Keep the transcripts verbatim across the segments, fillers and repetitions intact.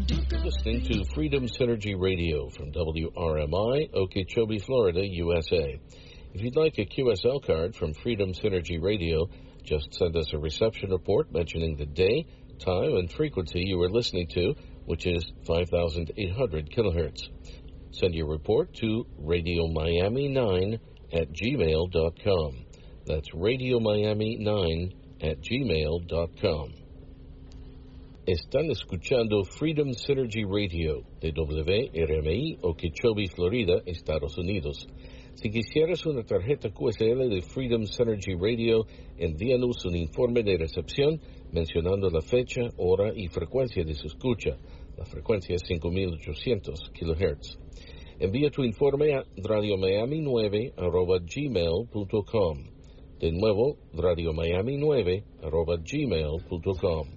You're listening to Freedom Synergy Radio from W R M I, Okeechobee, Florida, U S A. If you'd like a Q S L card from Freedom Synergy Radio, just send us a reception report mentioning the day, time, and frequency you are listening to, which is five thousand eight hundred kilohertz. Send your report to radio miami nine at gmail dot com. That's radio miami nine at gmail dot com. Están escuchando Freedom Synergy Radio de W R M I, Okeechobee, Florida, Estados Unidos. Si quisieras una tarjeta Q S L de Freedom Synergy Radio, envíanos un informe de recepción mencionando la fecha, hora y frecuencia de su escucha. La frecuencia es cinco mil ochocientos kilohertz. Envía tu informe a radio miami nueve arroba gmail punto com. De nuevo, radio miami nueve arroba gmail punto com.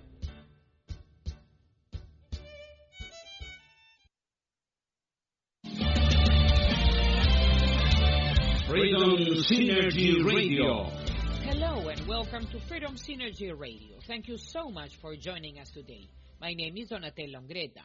Freedom Synergy Radio. Hello and welcome to Freedom Synergy Radio. Thank you so much for joining us today. My name is Donatella Longreta.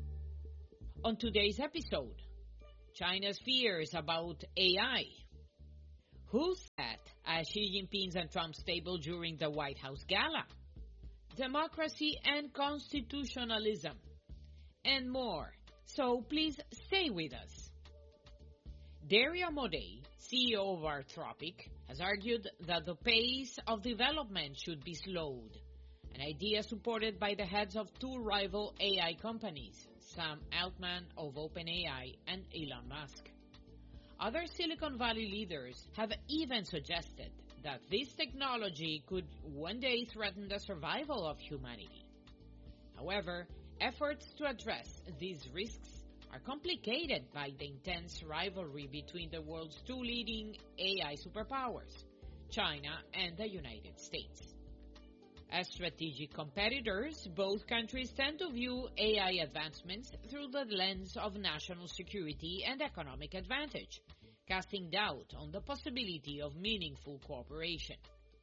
On today's episode, China's fears about A I. Who sat at Xi Jinping's and Trump's table during the White House Gala? Democracy and constitutionalism. And more. So please stay with us. Dario Amodei, C E O of Anthropic, has argued that the pace of development should be slowed, an idea supported by the heads of two rival A I companies, Sam Altman of OpenAI and Elon Musk. Other Silicon Valley leaders have even suggested that this technology could one day threaten the survival of humanity. However, efforts to address these risks are complicated by the intense rivalry between the world's two leading A I superpowers, China and the United States. As strategic competitors, both countries tend to view A I advancements through the lens of national security and economic advantage, casting doubt on the possibility of meaningful cooperation.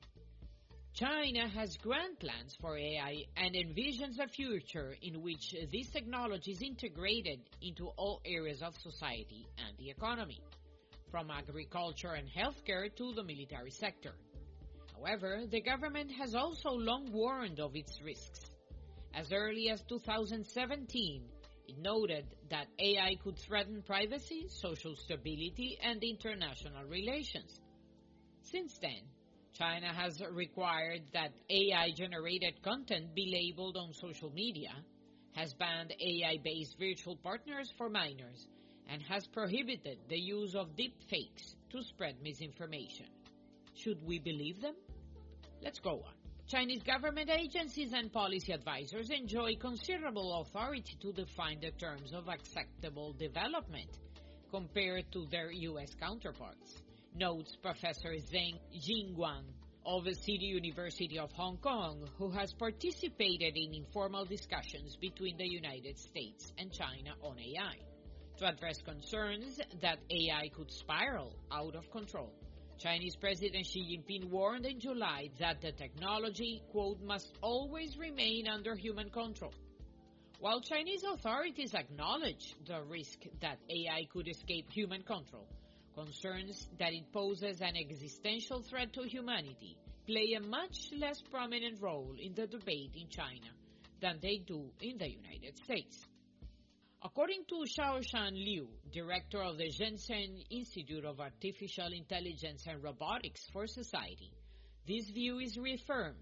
China has grand plans for A I and envisions a future in which this technology is integrated into all areas of society and the economy, from agriculture and healthcare to the military sector. However, the government has also long warned of its risks. As early as two thousand seventeen, it noted that A I could threaten privacy, social stability, and international relations. Since then, China has required that A I-generated content be labeled on social media, has banned A I-based virtual partners for minors, and has prohibited the use of deepfakes to spread misinformation. Should we believe them? Let's go on. Chinese government agencies and policy advisors enjoy considerable authority to define the terms of acceptable development compared to their U S counterparts, notes Professor Zheng Jingguang of the City University of Hong Kong, who has participated in informal discussions between the United States and China on A I to address concerns that A I could spiral out of control. Chinese President Xi Jinping warned in July that the technology, quote, must always remain under human control. While Chinese authorities acknowledge the risk that A I could escape human control, concerns that it poses an existential threat to humanity play a much less prominent role in the debate in China than they do in the United States. According to Xiaoshan Liu, director of the Shenzhen Institute of Artificial Intelligence and Robotics for Society, this view is reaffirmed.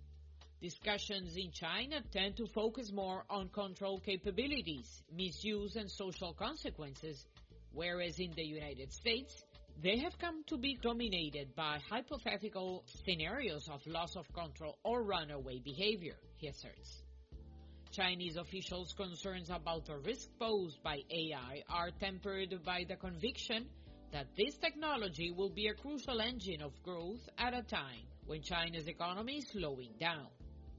Discussions in China tend to focus more on control capabilities, misuse, and social consequences, whereas in the United States, they have come to be dominated by hypothetical scenarios of loss of control or runaway behavior, he asserts. Chinese officials' concerns about the risk posed by A I are tempered by the conviction that this technology will be a crucial engine of growth at a time when China's economy is slowing down.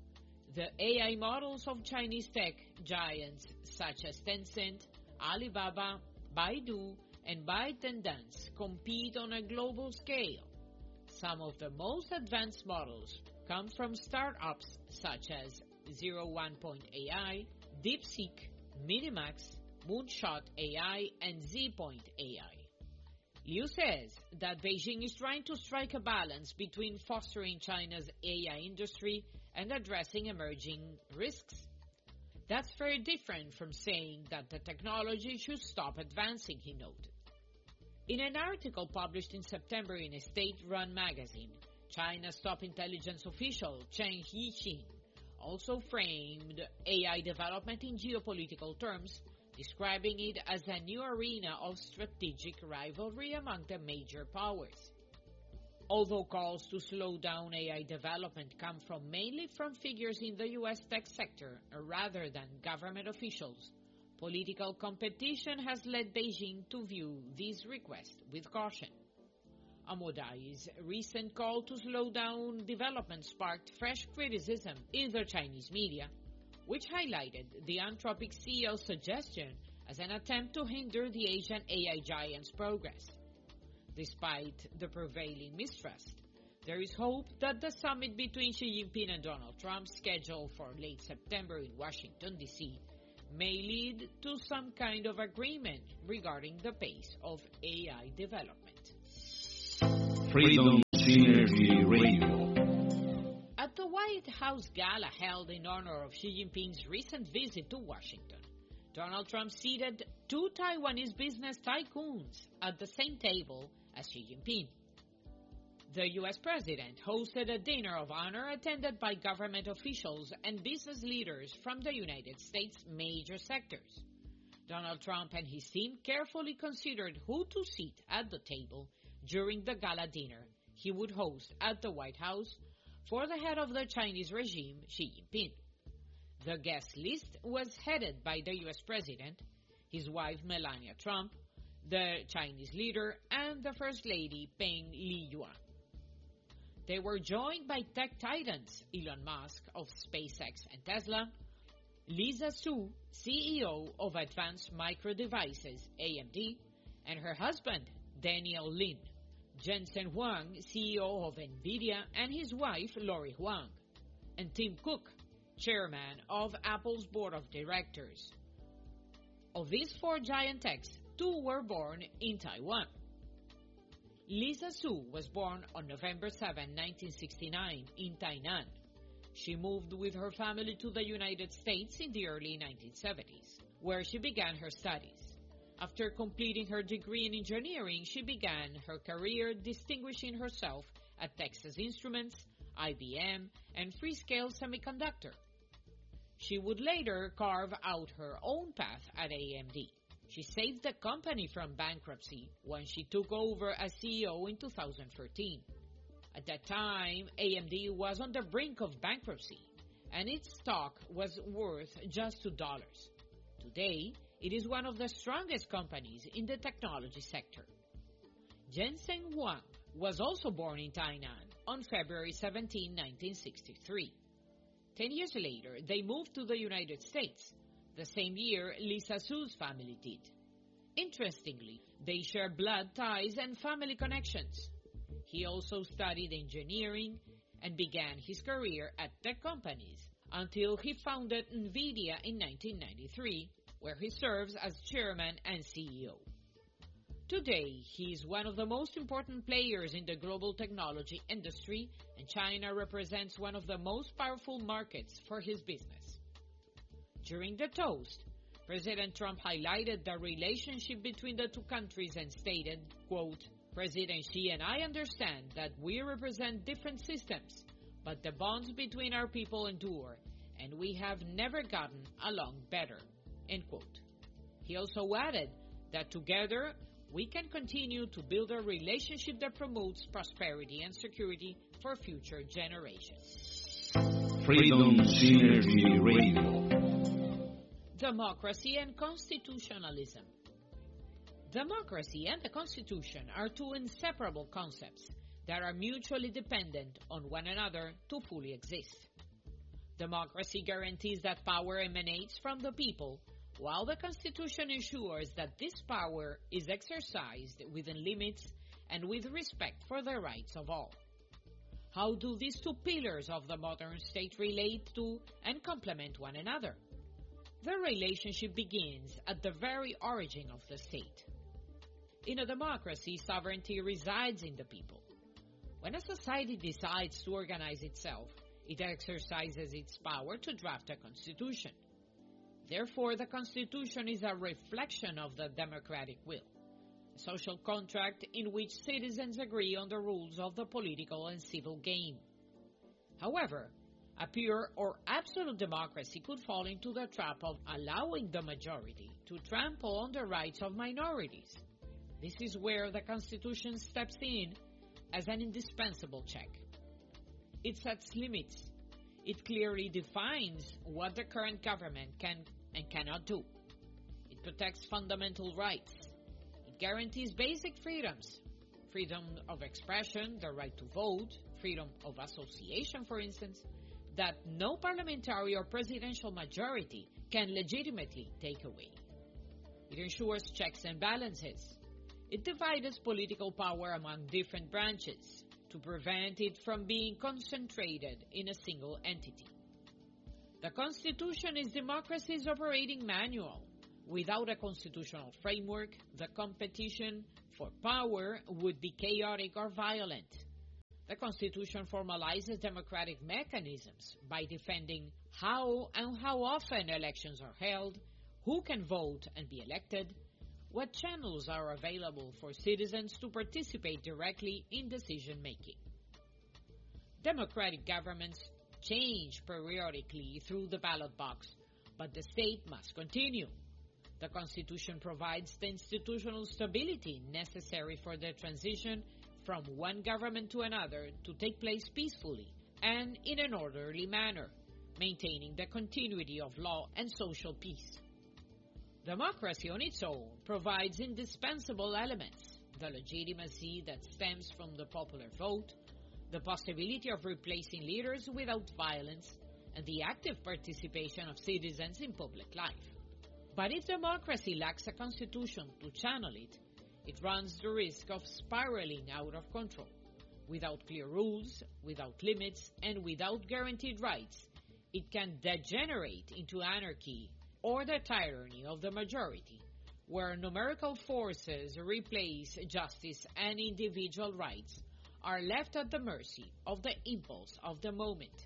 The A I models of Chinese tech giants such as Tencent, Alibaba, Baidu, and ByteDance compete on a global scale. Some of the most advanced models come from startups such as Zero One Point A I, DeepSeek, Minimax, Moonshot A I, and Z-Point A I. Liu says that Beijing is trying to strike a balance between fostering China's A I industry and addressing emerging risks. That's very different from saying that the technology should stop advancing, he noted. In an article published in September in a state-run magazine, China's top intelligence official, Chen Yixin, also framed A I development in geopolitical terms, describing it as a new arena of strategic rivalry among the major powers. Although calls to slow down A I development come from mainly from figures in the U S tech sector rather than government officials, political competition has led Beijing to view this request with caution. Amodai's recent call to slow down development sparked fresh criticism in the Chinese media, which highlighted the Anthropic C E O's suggestion as an attempt to hinder the Asian A I giant's progress. Despite the prevailing mistrust, there is hope that the summit between Xi Jinping and Donald Trump, scheduled for late September in Washington, D C, may lead to some kind of agreement regarding the pace of A I development. Freedom Synergy Radio. At the White House gala held in honor of Xi Jinping's recent visit to Washington, Donald Trump seated two Taiwanese business tycoons at the same table as Xi Jinping. The U S president hosted a dinner of honor attended by government officials and business leaders from the United States' major sectors. Donald Trump and his team carefully considered who to seat at the table during the gala dinner he would host at the White House for the head of the Chinese regime, Xi Jinping. The guest list was headed by the U S president, his wife Melania Trump, the Chinese leader, and the First Lady Peng Liyuan. They were joined by tech titans Elon Musk of SpaceX and Tesla, Lisa Su, C E O of Advanced Micro Devices, A M D, and her husband, Daniel Lin, Jensen Huang, C E O of NVIDIA, and his wife, Lori Huang, and Tim Cook, chairman of Apple's board of directors. Of these four giant techs, two were born in Taiwan. Lisa Su was born on November seventh, nineteen sixty-nine, in Tainan. She moved with her family to the United States in the early nineteen seventies, where she began her studies. After completing her degree in engineering, she began her career distinguishing herself at Texas Instruments, I B M, and Freescale Semiconductor. She would later carve out her own path at A M D. She saved the company from bankruptcy when she took over as C E O in two thousand thirteen. At that time, A M D was on the brink of bankruptcy, and its stock was worth just two dollars. Today, it is one of the strongest companies in the technology sector. Jensen Huang was also born in Tainan on February seventeenth, nineteen sixty-three. Ten years later, they moved to the United States, the same year Lisa Su's family did. Interestingly, they share blood ties and family connections. He also studied engineering and began his career at tech companies until he founded NVIDIA in nineteen ninety-three, where he serves as chairman and C E O. Today, he is one of the most important players in the global technology industry, and China represents one of the most powerful markets for his business. During the toast, President Trump highlighted the relationship between the two countries and stated, quote, "President Xi and I understand that we represent different systems, but the bonds between our people endure, and we have never gotten along better," end quote. He also added that together we can continue to build a relationship that promotes prosperity and security for future generations. Freedom Synergy Radio. Democracy and constitutionalism. Democracy and the Constitution are two inseparable concepts that are mutually dependent on one another to fully exist. Democracy guarantees that power emanates from the people, while the Constitution ensures that this power is exercised within limits and with respect for the rights of all. How do these two pillars of the modern state relate to and complement one another? The relationship begins at the very origin of the state. In a democracy, sovereignty resides in the people. When a society decides to organize itself, it exercises its power to draft a constitution. Therefore, the constitution is a reflection of the democratic will, a social contract in which citizens agree on the rules of the political and civil game. However, a pure or absolute democracy could fall into the trap of allowing the majority to trample on the rights of minorities. This is where the Constitution steps in as an indispensable check. It sets limits. It clearly defines what the current government can and cannot do. It protects fundamental rights. It guarantees basic freedoms: freedom of expression, the right to vote, freedom of association, for instance, that no parliamentary or presidential majority can legitimately take away. It ensures checks and balances. It divides political power among different branches to prevent it from being concentrated in a single entity. The Constitution is democracy's operating manual. Without a constitutional framework, the competition for power would be chaotic or violent. The Constitution formalizes democratic mechanisms by defending how and how often elections are held, who can vote and be elected, what channels are available for citizens to participate directly in decision-making. Democratic governments change periodically through the ballot box, but the state must continue. The Constitution provides the institutional stability necessary for the transition from one government to another to take place peacefully and in an orderly manner, maintaining the continuity of law and social peace. Democracy on its own provides indispensable elements: the legitimacy that stems from the popular vote, the possibility of replacing leaders without violence, and the active participation of citizens in public life. But if democracy lacks a constitution to channel it, it runs the risk of spiraling out of control. Without clear rules, without limits, and without guaranteed rights, it can degenerate into anarchy or the tyranny of the majority, where numerical forces replace justice and individual rights are left at the mercy of the impulse of the moment.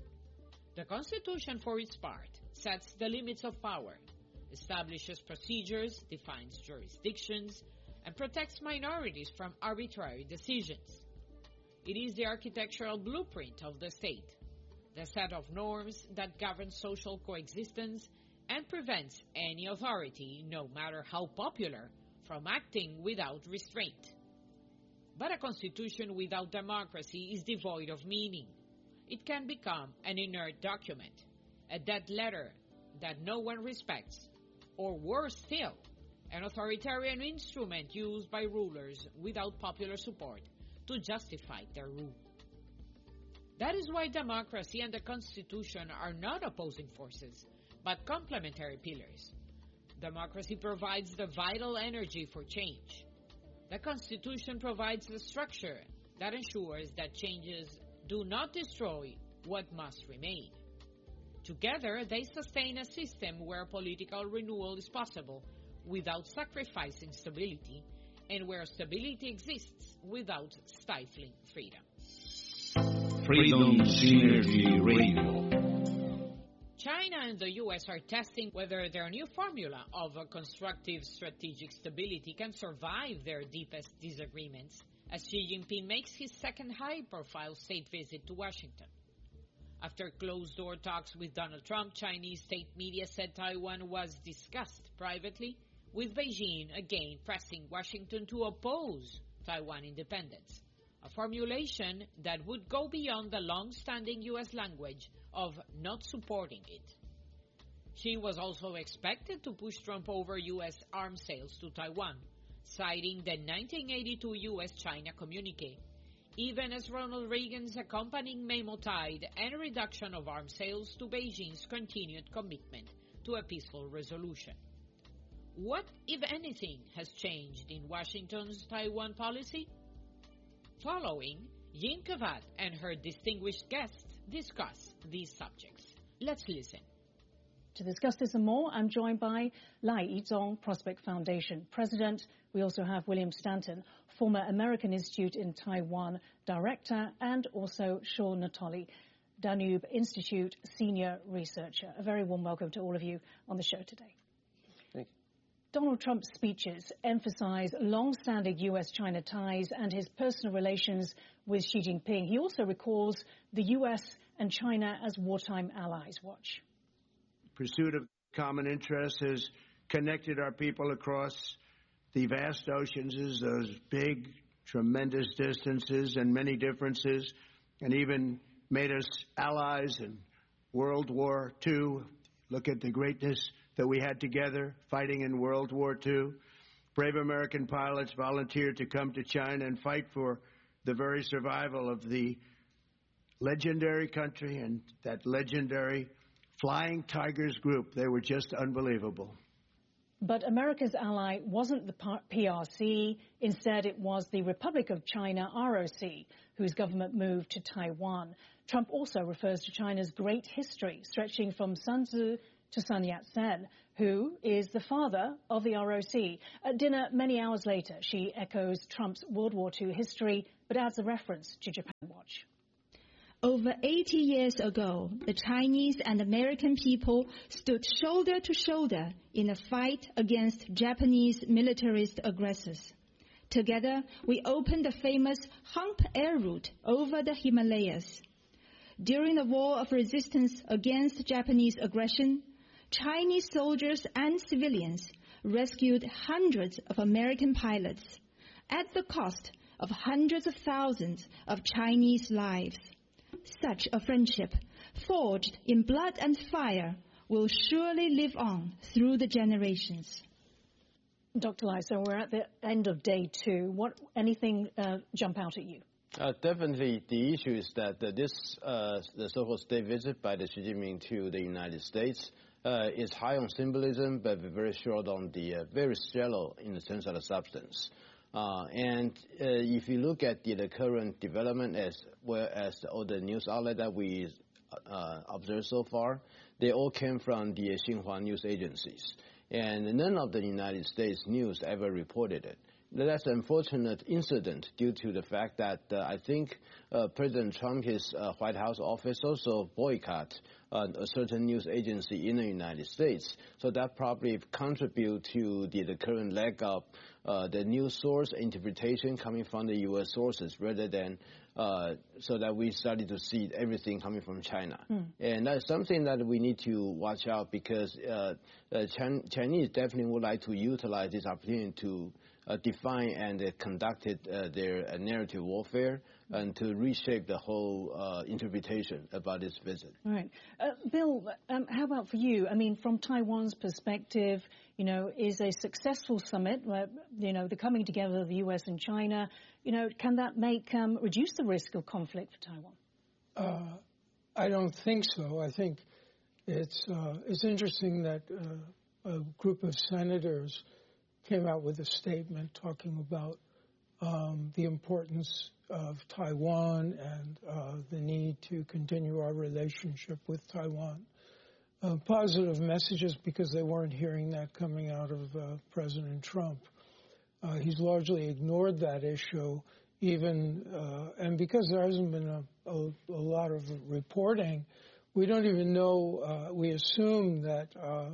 The Constitution, for its part, sets the limits of power, establishes procedures, defines jurisdictions, and protects minorities from arbitrary decisions. It is the architectural blueprint of the state, the set of norms that govern social coexistence and prevents any authority, no matter how popular, from acting without restraint. But a constitution without democracy is devoid of meaning. It can become an inert document, a dead letter that no one respects, or worse still, an authoritarian instrument used by rulers without popular support to justify their rule. That is why democracy and the Constitution are not opposing forces, but complementary pillars. Democracy provides the vital energy for change. The Constitution provides the structure that ensures that changes do not destroy what must remain. Together, they sustain a system where political renewal is possible without sacrificing stability, and where stability exists without stifling freedom. Freedom Synergy Radio. China and the U S are testing whether their new formula of a constructive strategic stability can survive their deepest disagreements as Xi Jinping makes his second high-profile state visit to Washington. After closed-door talks with Donald Trump, Chinese state media said Taiwan was discussed privately, with Beijing again pressing Washington to oppose Taiwan independence, a formulation that would go beyond the long-standing U S language of not supporting it. Xi was also expected to push Trump over U S arms sales to Taiwan, citing the nineteen eighty-two U S China communique, even as Ronald Reagan's accompanying memo tied any reduction of arms sales to Beijing's continued commitment to a peaceful resolution. What, if anything, has changed in Washington's Taiwan policy? Following, Yin Kevat and her distinguished guests discuss these subjects. Let's listen. To discuss this and more, I'm joined by Lai Yizhong, Prospect Foundation President. We also have William Stanton, former American Institute in Taiwan Director, and also Sean Natoli, Danube Institute Senior Researcher. A very warm welcome to all of you on the show today. Thank you. Donald Trump's speeches emphasize long-standing U S China ties and his personal relations with Xi Jinping. He also recalls the U S and China as wartime allies. Watch. Pursuit of common interests has connected our people across the vast oceans, those big, tremendous distances and many differences, and even made us allies in World War Two. Look at the greatness that we had together fighting in World War Two. Brave American pilots volunteered to come to China and fight for the very survival of the legendary country and that legendary Flying Tigers group. They were just unbelievable. But America's ally wasn't the P R C. Instead, it was the Republic of China, R O C, whose government moved to Taiwan. Trump also refers to China's great history, stretching from Sun Tzu to Sun Yat-sen, who is the father of the R O C. At dinner many hours later, she echoes Trump's World War Two history, but adds a reference to Japan. Watch. Over eighty years ago, the Chinese and American people stood shoulder to shoulder in a fight against Japanese militarist aggressors. Together, we opened the famous Hump Air Route over the Himalayas. During the War of Resistance against Japanese aggression, Chinese soldiers and civilians rescued hundreds of American pilots at the cost of hundreds of thousands of Chinese lives. Such a friendship, forged in blood and fire, will surely live on through the generations. Doctor Lai, so we're at the end of day two. What, anything uh, jump out at you? Uh, definitely, the issue is that uh, this, uh, the so-called state visit by the Xi Jinping to the United States uh, is high on symbolism, but very short on the, uh, very shallow in the sense of the substance. Uh, and uh, if you look at the, the current development as well as all the news outlets that we uh, observed so far, they all came from the Xinhua news agencies. And none of the United States news ever reported it. That's an unfortunate incident due to the fact that uh, I think uh, President Trump, his uh, White House office also boycott uh, a certain news agency in the United States. So that probably contribute to the, the current lack of uh, the news source interpretation coming from the U S sources rather than uh, so that we started to see everything coming from China. Mm. And that's something that we need to watch out because uh, uh, Chin Chinese definitely would like to utilize this opportunity to Uh, define and uh, conducted uh, their uh, narrative warfare and to reshape the whole uh, interpretation about this visit. All right. Uh, Bill, um, how about for you? I mean, from Taiwan's perspective, you know, is a successful summit, where, you know, the coming together of the U S and China, you know, can that make, um, reduce the risk of conflict for Taiwan? Uh, I don't think so. I think it's, uh, it's interesting that uh, a group of senators came out with a statement talking about um, the importance of Taiwan and uh, the need to continue our relationship with Taiwan. Uh, positive messages because they weren't hearing that coming out of uh, President Trump. Uh, he's largely ignored that issue, even uh, and because there hasn't been a, a, a lot of reporting, we don't even know. Uh, we assume that. Uh,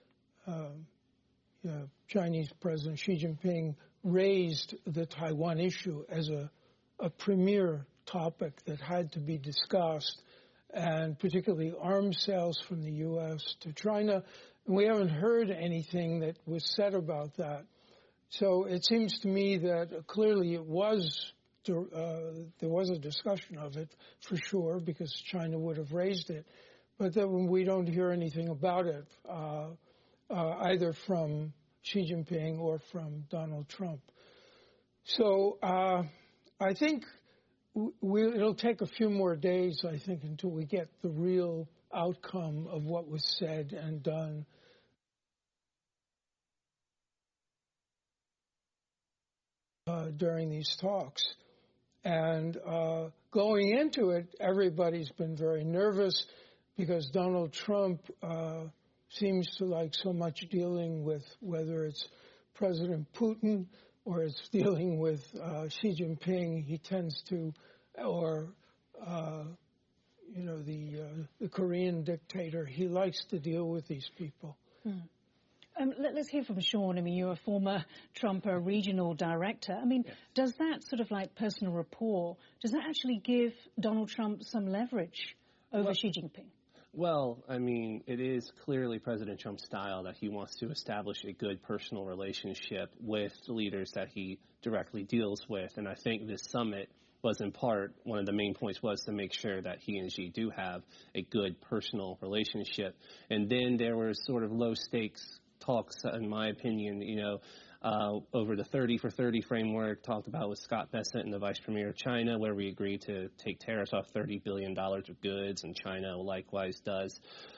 uh, Uh, Chinese President Xi Jinping raised the Taiwan issue as a, a premier topic that had to be discussed, and particularly arms sales from the U S to China. And we haven't heard anything that was said about that. So it seems to me that clearly it was, uh, there was a discussion of it for sure because China would have raised it. But then we don't hear anything about it. Uh, Uh, either from Xi Jinping or from Donald Trump. So uh, I think we, it'll take a few more days, I think, until we get the real outcome of what was said and done. Uh, during these talks. And uh, going into it, everybody's been very nervous because Donald Trump uh, seems to like so much dealing with whether it's President Putin or it's dealing with uh, Xi Jinping. He tends to, or uh, you know, the uh, the Korean dictator. He likes to deal with these people. Hmm. Um, let, let's hear from Sean. I mean, you're a former Trump uh, regional director. I mean, yes. Does that sort of like personal rapport, does that actually give Donald Trump some leverage over well, Xi Jinping? Well, I mean, it is clearly President Trump's style that he wants to establish a good personal relationship with the leaders that he directly deals with. And I think this summit was in part, one of the main points was to make sure that he and Xi do have a good personal relationship. And then there were sort of low stakes talks, in my opinion, you know, uh, over the thirty for thirty framework talked about with Scott Bessent and the Vice Premier of China, where we agreed to take tariffs off thirty billion dollars of goods, and China likewise does.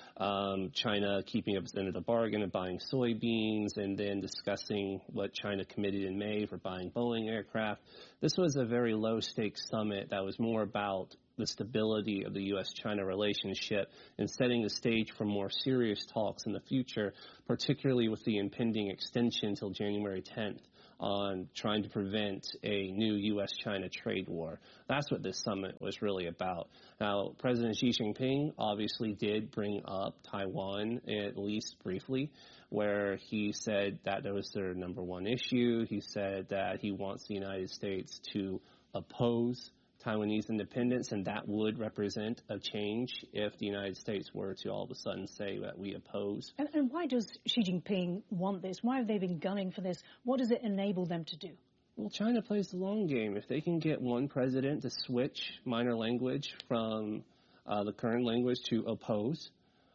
Um, China keeping up its end of the bargain of buying soybeans, and then discussing what China committed in May for buying Boeing aircraft. This was a very low-stakes summit that was more about the stability of the U S China relationship and setting the stage for more serious talks in the future, particularly with the impending extension until January tenth on trying to prevent a new U S China trade war. That's what this summit was really about. Now, President Xi Jinping obviously did bring up Taiwan, at least briefly, where he said that that was their number one issue. He said that he wants the United States to oppose Taiwanese independence, and that would represent a change if the United States were to all of a sudden say that we oppose. And, and why does Xi Jinping want this? Why have they been gunning for this? What does it enable them to do? Well, China plays the long game. If they can get one president to switch minor language from uh, the current language to oppose,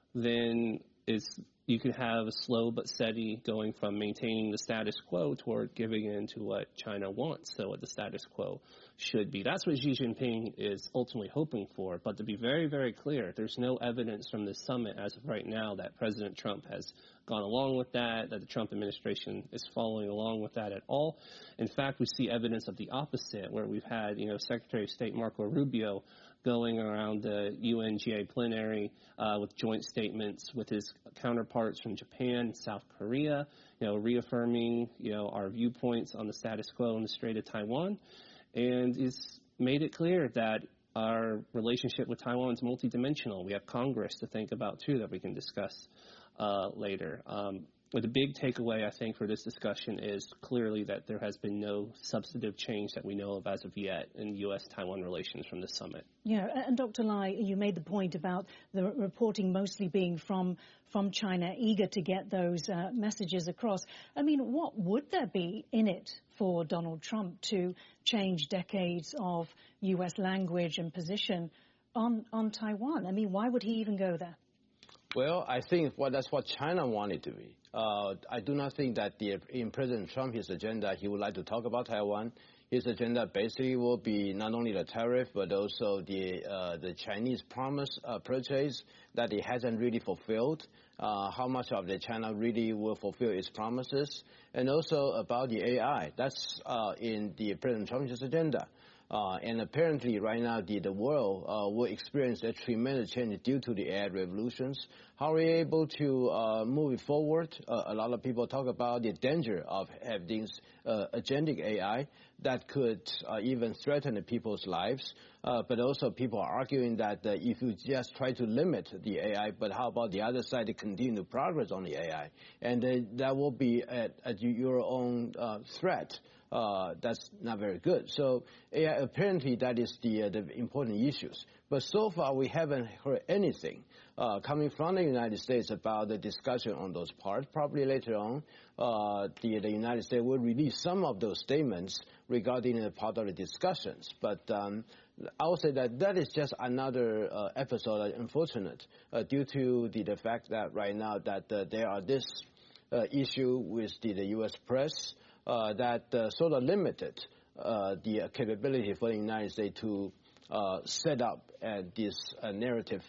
then it's you can have a slow but steady going from maintaining the status quo toward giving in to what China wants, so what the status quo should be. That's what Xi Jinping is ultimately hoping for. But to be very, very clear, there's no evidence from this summit as of right now that President Trump has gone along with that, that the Trump administration is following along with that at all. In fact, we see evidence of the opposite, where we've had, you know, Secretary of State Marco Rubio going around the U N G A plenary uh, with joint statements with his counterparts from Japan and South Korea, you know, reaffirming, you know, our viewpoints on the status quo in the Strait of Taiwan, and he's made it clear that our relationship with Taiwan is multidimensional. We have Congress to think about, too, that we can discuss uh, later. Um, But the big takeaway, I think, for this discussion is clearly that there has been no substantive change that we know of as of yet in U S Taiwan relations from this summit. Yeah, and Doctor Lai, you made the point about the reporting mostly being from from China, eager to get those uh, messages across. I mean, what would there be in it for Donald Trump to change decades of U S language and position on, on Taiwan? I mean, why would he even go there? Well, I think well, that's what China wanted to be. Uh, I do not think that the, in President Trump, his agenda, he would like to talk about Taiwan. His agenda basically will be not only the tariff, but also the uh, the Chinese promise uh, purchase that it hasn't really fulfilled. Uh, how much of the China really will fulfill its promises, and also about the A I. That's uh, in the President Trump's agenda. Uh, and apparently right now the, the world uh, will experience a tremendous change due to the A I revolutions. How are we able to uh, move it forward? Uh, a lot of people talk about the danger of having uh, agentic A I that could uh, even threaten the people's lives. Uh, but also people are arguing that uh, if you just try to limit the A I, but how about the other side to continue to progress on the A I? And uh, that will be at, at your own uh, threat. Uh, that's not very good. So A I, apparently that is the, uh, the important issues. But so far we haven't heard anything uh, coming from the United States about the discussion on those parts. Probably later on, uh, the, the United States will release some of those statements regarding the part of the discussions. But um, I would say that that is just another uh, episode, unfortunate, uh, due to the, the fact that right now that uh, there are this uh, issue with the, the U S press uh, that uh, sort of limited uh, the capability for the United States to uh, set up uh, this uh, narrative field.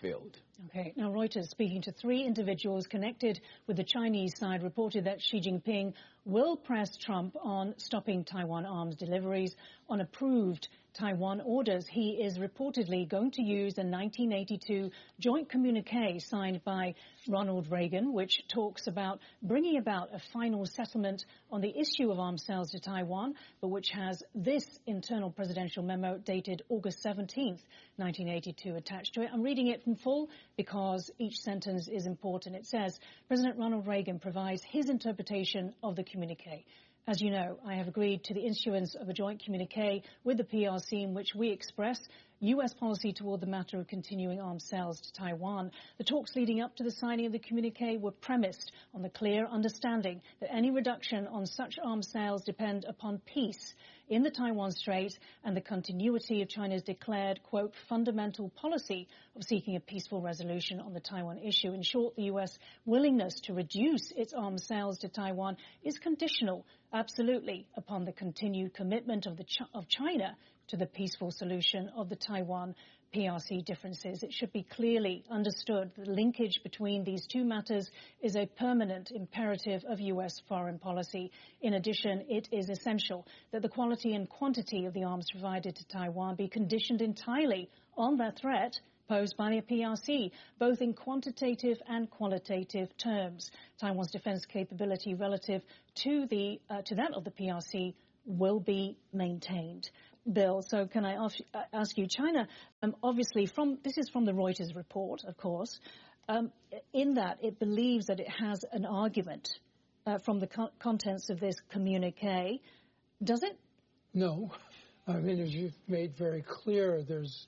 Okay. Now, Reuters, speaking to three individuals connected with the Chinese side, reported that Xi Jinping will press Trump on stopping Taiwan arms deliveries on approved Taiwan orders. He is reportedly going to use the nineteen eighty-two joint communique signed by Ronald Reagan, which talks about bringing about a final settlement on the issue of arms sales to Taiwan, but which has this internal presidential memo dated August seventeenth, nineteen eighty-two attached to it. I'm reading it in full because each sentence is important. It says, President Ronald Reagan provides his interpretation of the communique. As you know, I have agreed to the issuance of a joint communique with the P R C in which we express U S policy toward the matter of continuing arms sales to Taiwan. The talks leading up to the signing of the communique were premised on the clear understanding that any reduction on such arms sales depend upon peace in the Taiwan Strait and the continuity of China's declared, quote, fundamental policy of seeking a peaceful resolution on the Taiwan issue. In short, the U S willingness to reduce its arms sales to Taiwan is conditional, absolutely, upon the continued commitment of, the Ch- of China to the peaceful solution of the Taiwan P R C differences. It should be clearly understood the linkage between these two matters is a permanent imperative of U S foreign policy. In addition, it is essential that the quality and quantity of the arms provided to Taiwan be conditioned entirely on the threat posed by the P R C, both in quantitative and qualitative terms. Taiwan's defense capability relative to the uh, to that of the P R C will be maintained. Bill, so can I ask, uh, ask you, China, um, obviously, from this is from the Reuters report, of course, um, in that it believes that it has an argument uh, from the co- contents of this communique. Does it? No. I mean, as you've made very clear, there's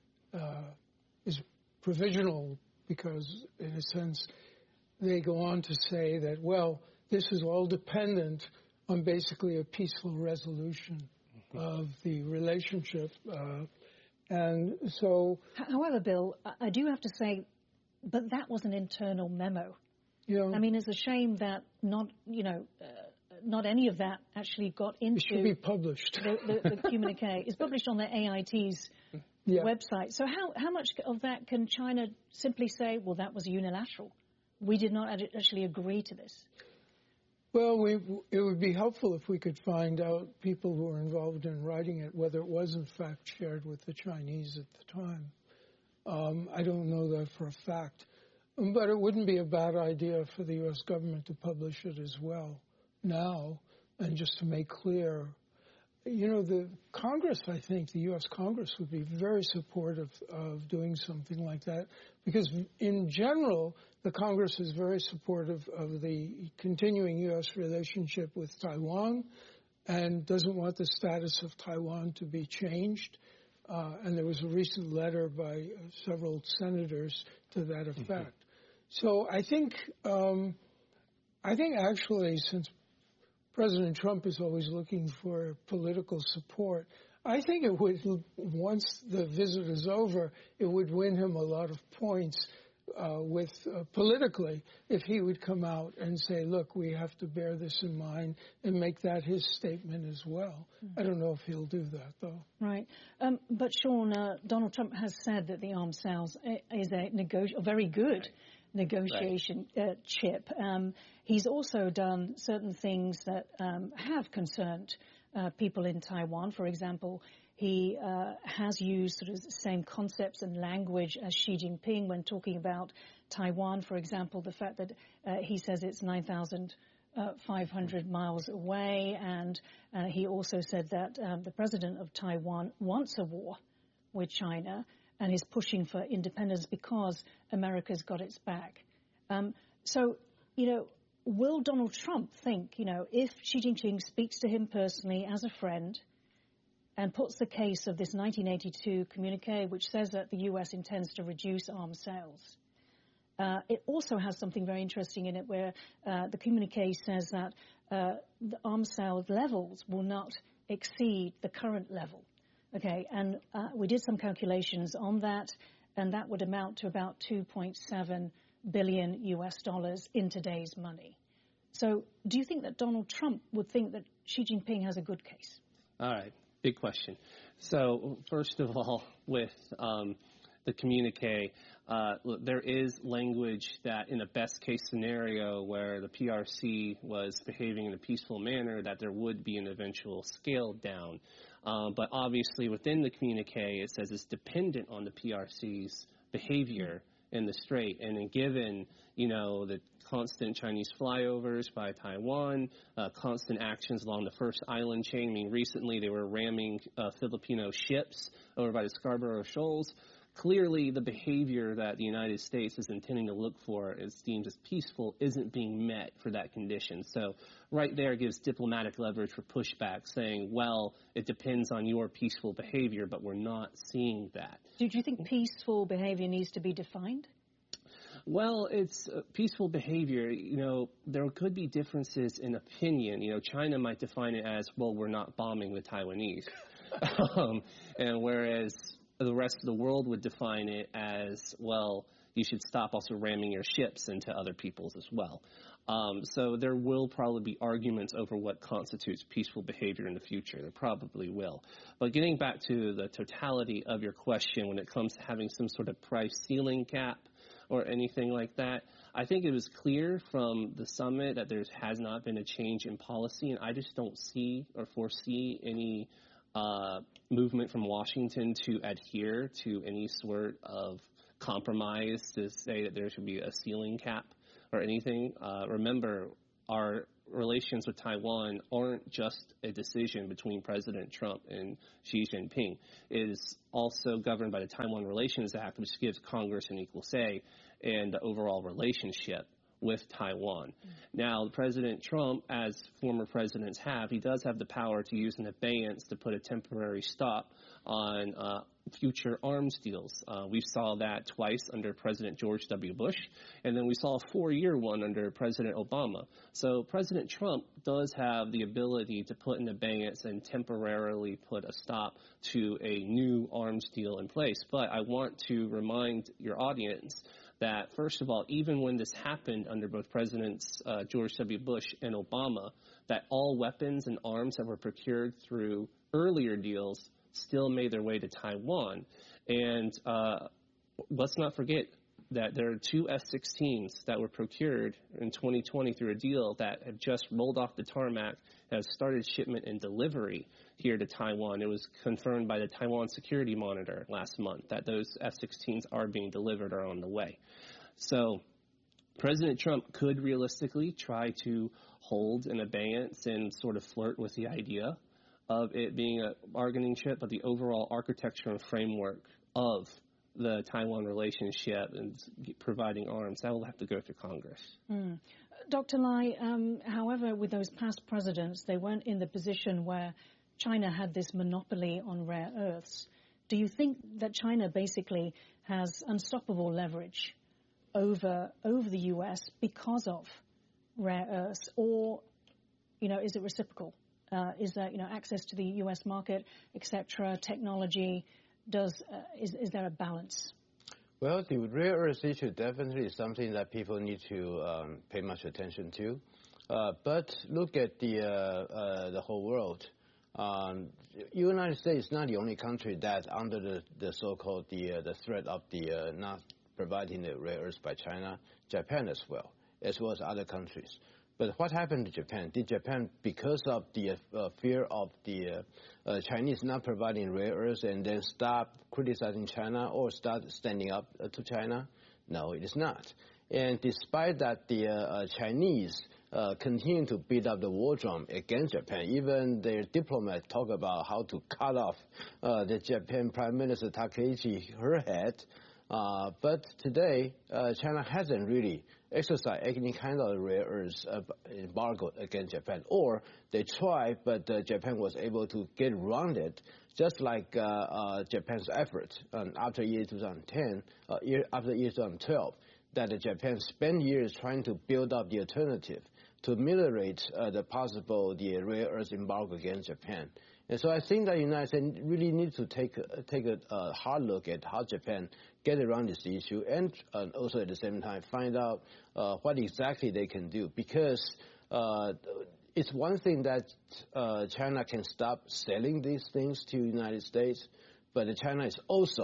uh, is provisional because, in a sense, they go on to say that, well, this is all dependent on basically a peaceful resolution of the relationship. Uh, and so... However, Bill, I do have to say, but that was an internal memo. You know, I mean, it's a shame that not, you know, uh, not any of that actually got into... It should be published. The, the, the communique. It's published on the A I T's yeah. website. So how, how much of that can China simply say, well, that was unilateral? We did not actually agree to this. Well, we, it would be helpful if we could find out people who were involved in writing it, whether it was in fact shared with the Chinese at the time. Um, I don't know that for a fact. But it wouldn't be a bad idea for the U S government to publish it as well now, and just to make clear. You know, the Congress, I think, the U S Congress would be very supportive of doing something like that, because in general, the Congress is very supportive of the continuing U S relationship with Taiwan and doesn't want the status of Taiwan to be changed. Uh, and there was a recent letter by several senators to that effect. Mm-hmm. So I think, um, I think actually, since President Trump is always looking for political support, I think it would, once the visit is over, it would win him a lot of points uh, with uh, politically if he would come out and say, look, we have to bear this in mind and make that his statement as well. Mm-hmm. I don't know if he'll do that, though. Right. Um, but, Sean, uh, Donald Trump has said that the arms sales is a, nego- a very good negotiation right. uh, chip. Um, he's also done certain things that um, have concerned uh, people in Taiwan. For example, he uh, has used sort of the same concepts and language as Xi Jinping when talking about Taiwan. For example, the fact that uh, he says it's nine thousand five hundred miles away, and uh, he also said that um, the president of Taiwan wants a war with China and is pushing for independence because America's got its back. Um, so, you know, will Donald Trump think, you know, if Xi Jinping speaks to him personally as a friend and puts the case of this nineteen eighty-two communique, which says that the U S intends to reduce arms sales, uh, it also has something very interesting in it where uh, the communique says that uh, the arms sales levels will not exceed the current level. Okay, and uh, we did some calculations on that, and that would amount to about two point seven billion U S dollars in today's money. So do you think that Donald Trump would think that Xi Jinping has a good case? All right, big question. So first of all, with um, the communique, Uh, there is language that in a best-case scenario where the P R C was behaving in a peaceful manner, that there would be an eventual scale down. Um, but obviously within the communique, it says it's dependent on the P R C's behavior in the Strait. And then given, you know, the constant Chinese flyovers by Taiwan, uh, constant actions along the first island chain. I mean, recently they were ramming uh, Filipino ships over by the Scarborough Shoals. Clearly, the behavior that the United States is intending to look for, is deemed as peaceful, isn't being met for that condition. So right there gives diplomatic leverage for pushback, saying, well, it depends on your peaceful behavior, but we're not seeing that. Do you think peaceful behavior needs to be defined? Well, it's uh, peaceful behavior. You know, there could be differences in opinion. You know, China might define it as, well, we're not bombing the Taiwanese. um, and whereas the rest of the world would define it as, well, you should stop also ramming your ships into other people's as well. Um, so there will probably be arguments over what constitutes peaceful behavior in the future. There probably will. But getting back to the totality of your question when it comes to having some sort of price ceiling cap or anything like that, I think it was clear from the summit that there has not been a change in policy, and I just don't see or foresee any uh, movement from Washington to adhere to any sort of compromise to say that there should be a ceiling cap or anything. Uh, remember, our relations with Taiwan aren't just a decision between President Trump and Xi Jinping. It is also governed by the Taiwan Relations Act, which gives Congress an equal say in the overall relationship with Taiwan. Mm-hmm. Now, President Trump, as former presidents have, he does have the power to use an abeyance to put a temporary stop on uh, future arms deals. Uh, we saw that twice under President George W. Bush, and then we saw a four-year one under President Obama. So President Trump does have the ability to put an abeyance and temporarily put a stop to a new arms deal in place. But I want to remind your audience that, first of all, even when this happened under both Presidents uh, George W. Bush and Obama, that all weapons and arms that were procured through earlier deals still made their way to Taiwan. And uh, let's not forget that there are two F sixteens that were procured in twenty twenty through a deal that have just rolled off the tarmac, have started shipment and delivery here to Taiwan. It was confirmed by the Taiwan Security Monitor last month that those F sixteens are being delivered or on the way. So President Trump could realistically try to hold an abeyance and sort of flirt with the idea of it being a bargaining chip, but the overall architecture and framework of the Taiwan relationship and providing arms, that will have to go through Congress. Mm. Doctor Lai, um, however, with those past presidents, they weren't in the position where China had this monopoly on rare earths. Do you think that China basically has unstoppable leverage over over the U S because of rare earths, or, you know, is it reciprocal? Uh, is there, you know, access to the U S market, et cetera, technology? Does uh, is is there a balance? Well, the rare earth issue definitely is something that people need to um, pay much attention to. Uh, but look at the uh, uh, the whole world. Um, United States is not the only country that under the, the so-called the uh, the threat of the uh, not providing the rare earths by China. Japan as well, as well as other countries. But what happened to Japan? Did Japan, because of the uh, fear of the uh, uh, Chinese not providing rare earths, and then stop criticizing China or start standing up uh, to China? No, it is not. And despite that, the uh, uh, Chinese uh, continue to beat up the war drum against Japan. Even their diplomats talk about how to cut off uh, the Japan Prime Minister Takaichi, her head. Uh, but today, uh, China hasn't really exercised any kind of rare earths uh, embargo against Japan. Or they tried, but uh, Japan was able to get around it, just like uh, uh, Japan's effort um, after year twenty ten, uh, year, after year twenty twelve, that uh, Japan spent years trying to build up the alternative to ameliorate uh, the possible the rare earth embargo against Japan. And so I think that the United States really needs to take a, take a, a hard look at how Japan get around this issue, and uh, also at the same time find out uh, what exactly they can do. Because uh, it's one thing that uh, China can stop selling these things to the United States, but China is also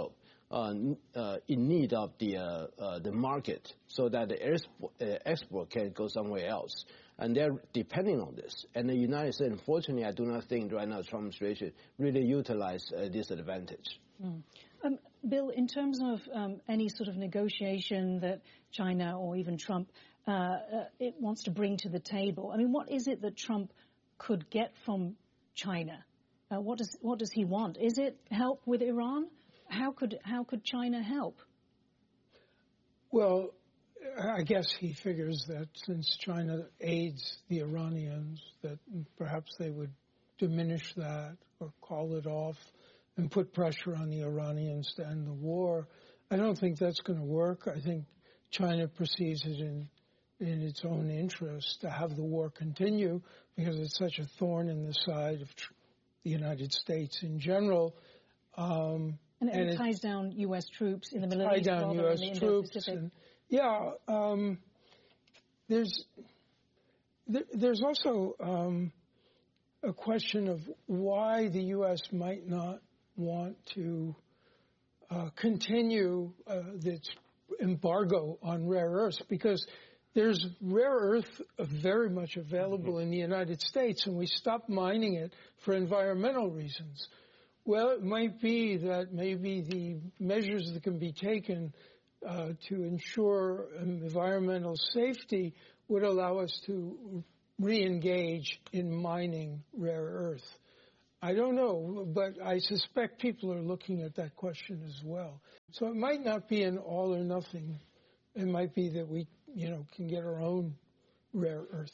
uh, uh, in need of the uh, uh, the market, so that the export, uh, export can go somewhere else. And they're depending on this. And the United States, unfortunately, I do not think right now the Trump administration really utilize uh, this advantage. Mm. Um, Bill, in terms of um, any sort of negotiation that China or even Trump uh, uh, it wants to bring to the table, I mean, what is it that Trump could get from China? Uh, what does what does he want? Is it help with Iran? How could how could China help? Well, I guess he figures that since China aids the Iranians, that perhaps they would diminish that or call it off and put pressure on the Iranians to end the war. I don't think that's going to work. I think China perceives it in in its own interest to have the war continue because it's such a thorn in the side of tr- the United States in general. Um, and, and and it ties it, down U S troops in the Middle East. Tie down U S troops. And, yeah, um, there's there, there's also um, a question of why the U S might not want to uh, continue uh, its embargo on rare earths, because there's rare earth very much available in the United States, and we stopped mining it for environmental reasons. Well, it might be that maybe the measures that can be taken uh, to ensure environmental safety would allow us to re-engage in mining rare earth. I don't know, but I suspect people are looking at that question as well. So it might not be an all or nothing. It might be that we, you know, can get our own rare earth.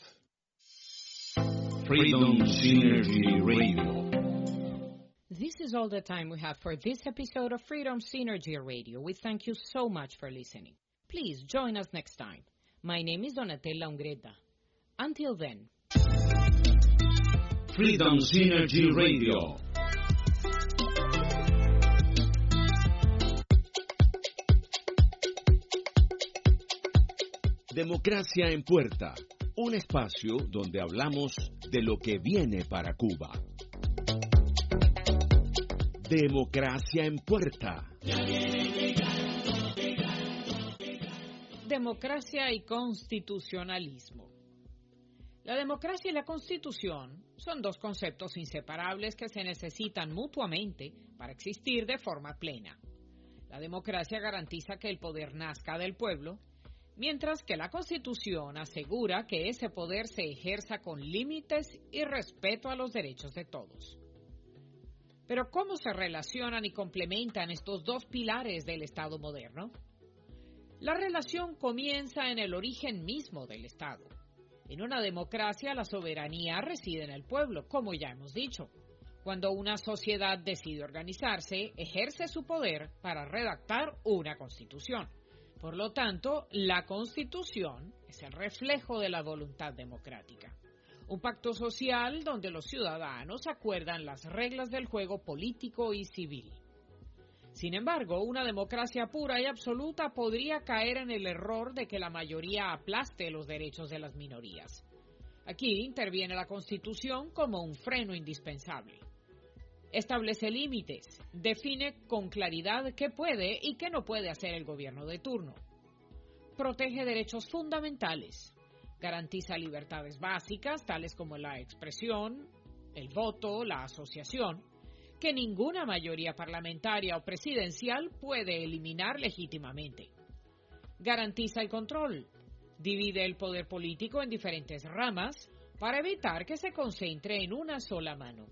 Freedom Synergy Radio. This is all the time we have for this episode of Freedom Synergy Radio. We thank you so much for listening. Please join us next time. My name is Donatella Ungreta. Until then. Freedom Synergy Radio. Democracia en Puerta, un espacio donde hablamos de lo que viene para Cuba. Democracia en Puerta. Democracia y constitucionalismo. La democracia y la constitución son dos conceptos inseparables que se necesitan mutuamente para existir de forma plena. La democracia garantiza que el poder nazca del pueblo, mientras que la Constitución asegura que ese poder se ejerza con límites y respeto a los derechos de todos. Pero ¿cómo se relacionan y complementan estos dos pilares del Estado moderno? La relación comienza en el origen mismo del Estado. En una democracia, la soberanía reside en el pueblo, como ya hemos dicho. Cuando una sociedad decide organizarse, ejerce su poder para redactar una constitución. Por lo tanto, la Constitución es el reflejo de la voluntad democrática. Un pacto social donde los ciudadanos acuerdan las reglas del juego político y civil. Sin embargo, una democracia pura y absoluta podría caer en el error de que la mayoría aplaste los derechos de las minorías. Aquí interviene la Constitución como un freno indispensable. Establece límites, define con claridad qué puede y qué no puede hacer el gobierno de turno. Protege derechos fundamentales, garantiza libertades básicas tales como la expresión, el voto, la asociación, que ninguna mayoría parlamentaria o presidencial puede eliminar legítimamente. Garantiza el control, divide el poder político en diferentes ramas para evitar que se concentre en una sola mano.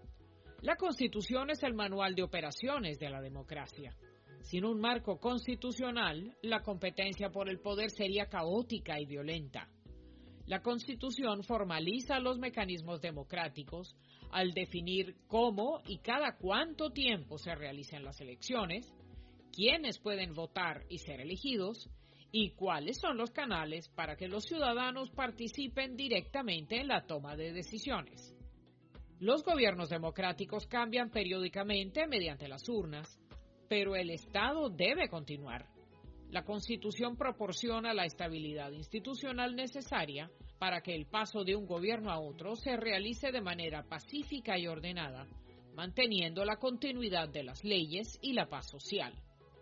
La Constitución es el manual de operaciones de la democracia. Sin un marco constitucional, la competencia por el poder sería caótica y violenta. La Constitución formaliza los mecanismos democráticos al definir cómo y cada cuánto tiempo se realizan las elecciones, quiénes pueden votar y ser elegidos, y cuáles son los canales para que los ciudadanos participen directamente en la toma de decisiones. Los gobiernos democráticos cambian periódicamente mediante las urnas, pero el Estado debe continuar. La Constitución proporciona la estabilidad institucional necesaria para que el paso de un gobierno a otro se realice de manera pacífica y ordenada, manteniendo la continuidad de las leyes y la paz social.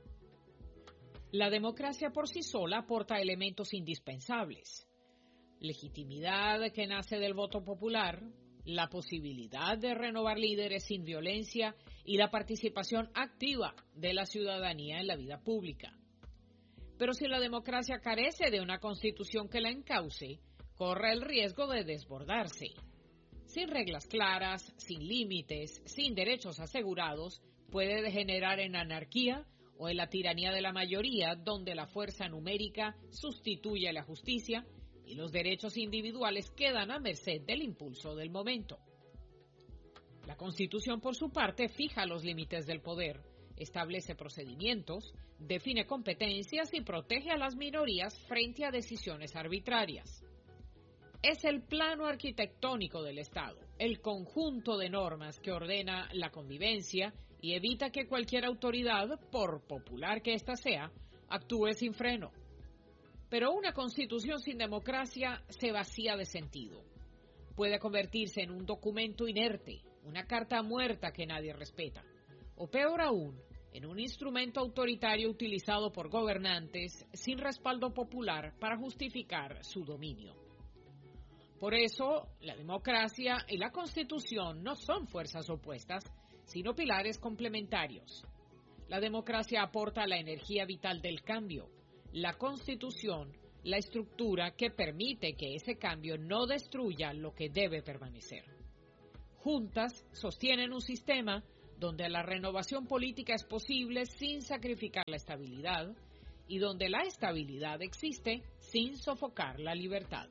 La democracia por sí sola aporta elementos indispensables: legitimidad que nace del voto popular, la posibilidad de renovar líderes sin violencia y la participación activa de la ciudadanía en la vida pública. Pero si la democracia carece de una constitución que la encauce, corre el riesgo de desbordarse. Sin reglas claras, sin límites, sin derechos asegurados, puede degenerar en anarquía o en la tiranía de la mayoría, donde la fuerza numérica sustituye a la justicia y los derechos individuales quedan a merced del impulso del momento. La Constitución, por su parte, fija los límites del poder, establece procedimientos, define competencias y protege a las minorías frente a decisiones arbitrarias. Es el plano arquitectónico del Estado, el conjunto de normas que ordena la convivencia y evita que cualquier autoridad, por popular que ésta sea, actúe sin freno. Pero una constitución sin democracia se vacía de sentido. Puede convertirse en un documento inerte, una carta muerta que nadie respeta, o peor aún, en un instrumento autoritario utilizado por gobernantes sin respaldo popular para justificar su dominio. Por eso, la democracia y la Constitución no son fuerzas opuestas, sino pilares complementarios. La democracia aporta la energía vital del cambio, la Constitución, la estructura que permite que ese cambio no destruya lo que debe permanecer. Juntas sostienen un sistema donde la renovación política es posible sin sacrificar la estabilidad y donde la estabilidad existe sin sofocar la libertad.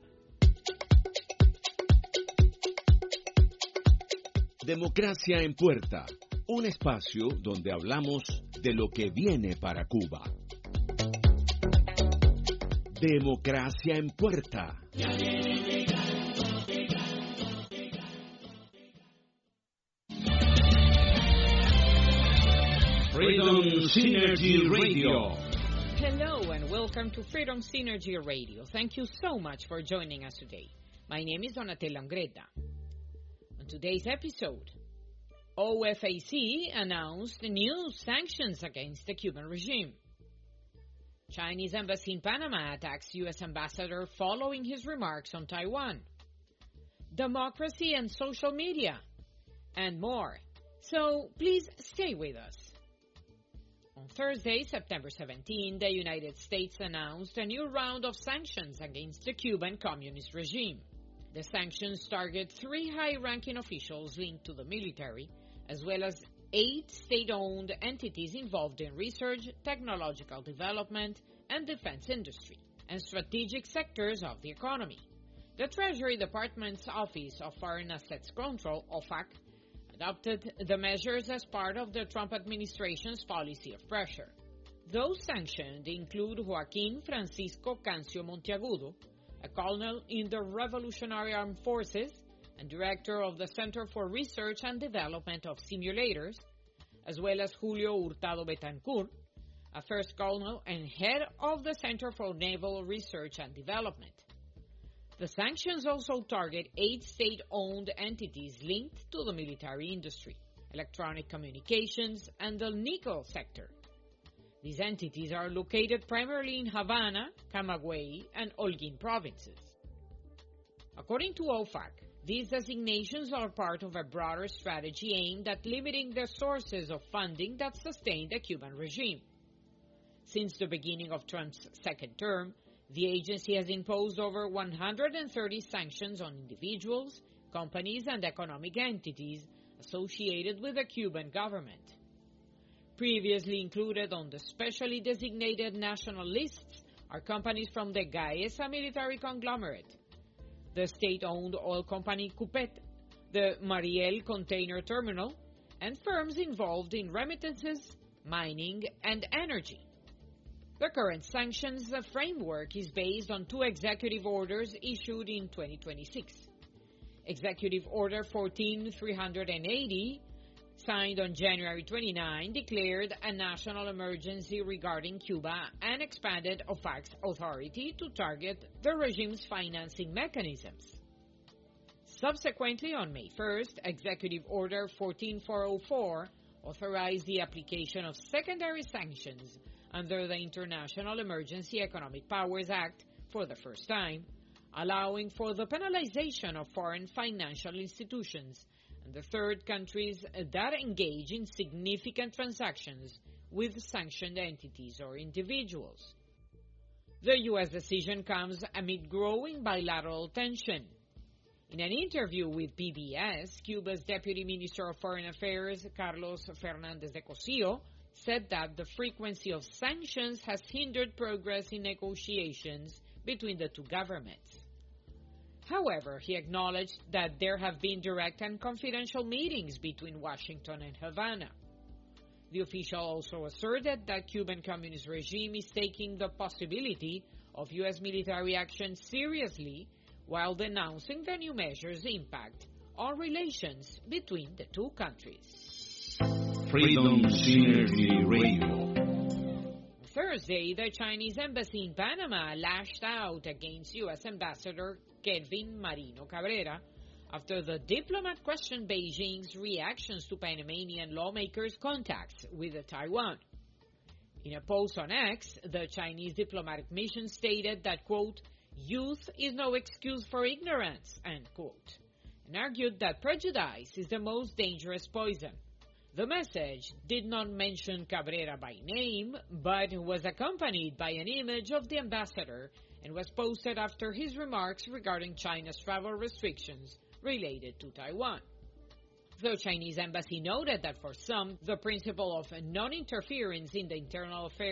Democracia en Puerta, un espacio donde hablamos de lo que viene para Cuba. Democracia en Puerta. Freedom Synergy Radio. Hello and welcome to Freedom Synergy Radio. Thank you so much for joining us today. My name is Donatella Longreta. On today's episode, O F A C announced new sanctions against the Cuban regime. Chinese embassy in Panama attacks U S ambassador following his remarks on Taiwan. Democracy and social media, and more. So please stay with us. On Thursday, September seventeenth, the United States announced a new round of sanctions against the Cuban Communist regime. The sanctions target three high-ranking officials linked to the military, as well as eight state-owned entities involved in research, technological development, and defense industry, and strategic sectors of the economy. The Treasury Department's Office of Foreign Assets Control, O F A C, adopted the measures as part of the Trump administration's policy of pressure. Those sanctioned include Joaquín Francisco Cancio Monteagudo, a colonel in the Revolutionary Armed Forces and director of the Center for Research and Development of Simulators, as well as Julio Hurtado Betancourt, a first colonel and head of the Center for Naval Research and Development. The sanctions also target eight state-owned entities linked to the military industry, electronic communications, and the nickel sector. These entities are located primarily in Havana, Camagüey, and Holguín provinces. According to O F A C, these designations are part of a broader strategy aimed at limiting the sources of funding that sustain the Cuban regime. Since the beginning of Trump's second term, the agency has imposed over one hundred thirty sanctions on individuals, companies, and economic entities associated with the Cuban government. Previously included on the specially designated national lists are companies from the Gaesa military conglomerate, the state-owned oil company Cupet, the Mariel container terminal, and firms involved in remittances, mining, and energy. The current sanctions framework is based on two executive orders issued in twenty twenty-six. Executive Order fourteen dash three eighty, signed on January twenty-ninth, declared a national emergency regarding Cuba and expanded O F A C's authority to target the regime's financing mechanisms. Subsequently, on May first, Executive Order fourteen dash four oh four authorized the application of secondary sanctions under the International Emergency Economic Powers Act for the first time, allowing for the penalization of foreign financial institutions and the third countries that engage in significant transactions with sanctioned entities or individuals. The U S decision comes amid growing bilateral tension. In an interview with P B S, Cuba's Deputy Minister of Foreign Affairs, Carlos Fernández de Cosío, said that the frequency of sanctions has hindered progress in negotiations between the two governments. However, he acknowledged that there have been direct and confidential meetings between Washington and Havana. The official also asserted that Cuban Communist regime is taking the possibility of U S military action seriously while denouncing the new measures' impact on relations between the two countries. Freedom Synergy Radio. Thursday, the Chinese embassy in Panama lashed out against U S Ambassador Kelvin Marino Cabrera after the diplomat questioned Beijing's reactions to Panamanian lawmakers' contacts with Taiwan. In a post on X, the Chinese diplomatic mission stated that, quote, "Youth is no excuse for ignorance," end quote, and argued that prejudice is the most dangerous poison. The message did not mention Cabrera by name, but was accompanied by an image of the ambassador and was posted after his remarks regarding China's travel restrictions related to Taiwan. The Chinese embassy noted that for some, the principle of non-interference in the internal affairs